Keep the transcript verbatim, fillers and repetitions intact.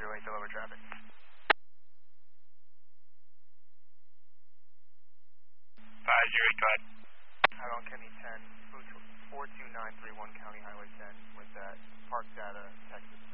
zero eight, deliver traffic. five zero eight, go ahead. Highland County ten, move to four two nine three one County Highway ten with that park data, Texas.